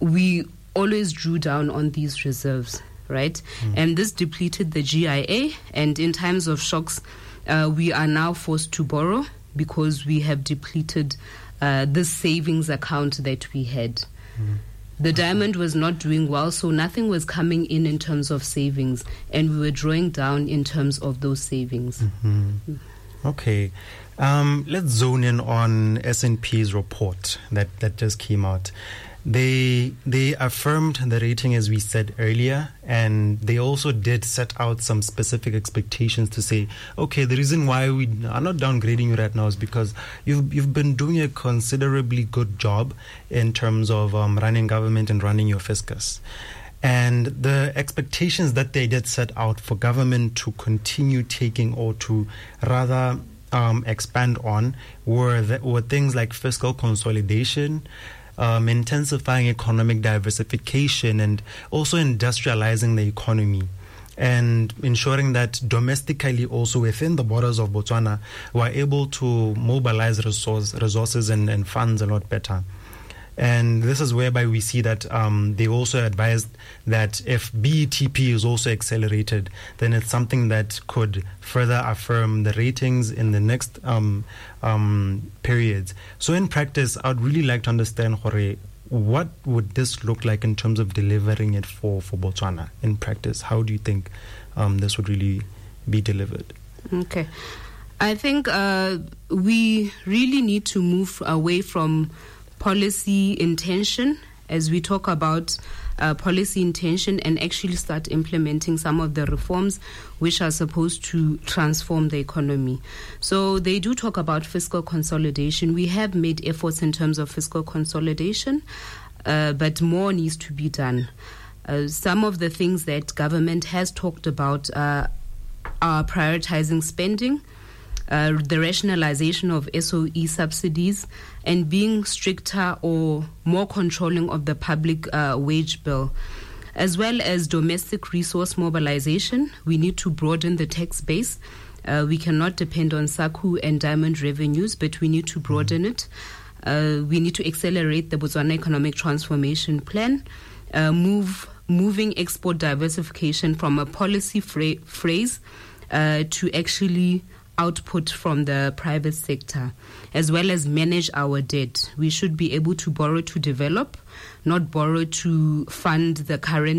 we always drew down on these reserves, right? And this depleted the GIA, and in times of shocks, we are now forced to borrow because we have depleted this savings account that we had. The diamond was not doing well, so nothing was coming in terms of savings, and we were drawing down in terms of those savings. Okay. Let's zone in on S&P's report that just came out. They affirmed the rating, as we said earlier, and they also did set out some specific expectations to say, okay, the reason why we are not downgrading you right now is because you've been doing a considerably good job in terms of running government and running your fiscus. And the expectations that they did set out for government to continue taking, or to rather expand on, were things like fiscal consolidation, intensifying economic diversification, and also industrializing the economy, and ensuring that domestically, also within the borders of Botswana, we're able to mobilize resources and funds a lot better. And this is whereby we see that they also advised that if BETP is also accelerated, then it's something that could further affirm the ratings in the next periods. So in practice, I would really like to understand, Jorge, what would this look like in terms of delivering it for Botswana in practice? How do you think this would really be delivered? Okay. I think we really need to move away from policy intention as we talk about policy intention, and actually start implementing some of the reforms which are supposed to transform the economy. So they do talk about fiscal consolidation. We have made efforts in terms of fiscal consolidation, but more needs to be done. Some of the things that government has talked about are prioritizing spending, the rationalization of SOE subsidies, and being stricter or more controlling of the public wage bill, as well as domestic resource mobilization. We need to broaden the tax base. We cannot depend on SACU and diamond revenues, but we need to broaden it. We need to accelerate the Botswana Economic Transformation Plan, moving export diversification from a policy phrase to actually output from the private sector, as well as manage our debt. We should be able to borrow to develop, not borrow to fund the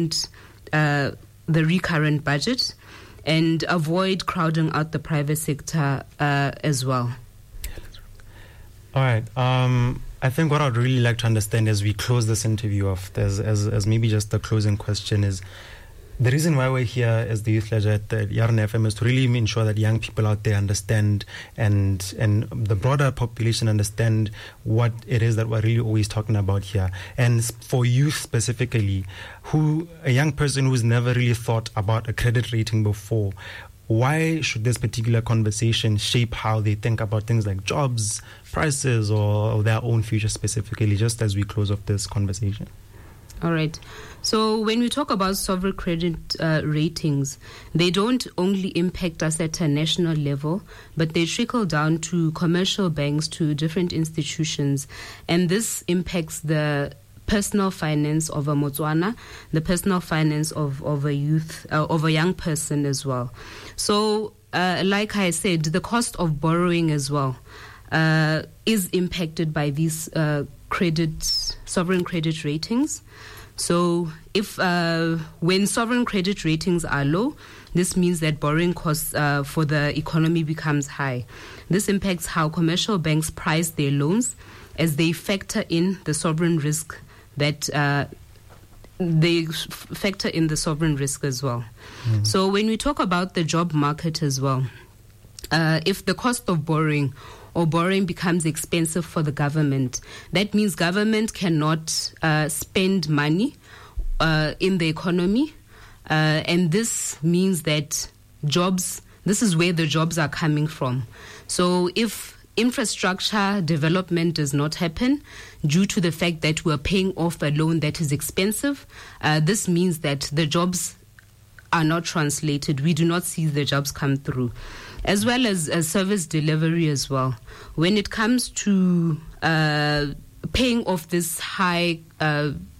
recurrent budget, and avoid crowding out the private sector as well. All right. I think what I'd really like to understand as we close this interview off, as maybe just the closing question, is the reason why we're here as the Youth Ledger at the Yarn FM is to really ensure that young people out there understand, and the broader population understand what it is that we're really always talking about here. And for youth specifically, a young person who's never really thought about a credit rating before, why should this particular conversation shape how they think about things like jobs, prices, or their own future specifically, just as we close off this conversation? All right. So when we talk about sovereign credit ratings, they don't only impact us at a national level, but they trickle down to commercial banks, to different institutions. And this impacts the personal finance of a Motswana, the personal finance of a youth, of a young person as well. So, like I said, the cost of borrowing as well is impacted by these sovereign credit ratings. So if when sovereign credit ratings are low, this means that borrowing costs for the economy becomes high. This impacts how commercial banks price their loans, as they factor in the sovereign risk as well. So when we talk about the job market as well, if the cost of borrowing becomes expensive for the government, that means government cannot spend money in the economy, and this means that this is where the jobs are coming from. So if infrastructure development does not happen due to the fact that we're paying off a loan that is expensive, this means that the jobs are not translated. We do not see the jobs come through, as well as service delivery as well. When it comes to paying off this high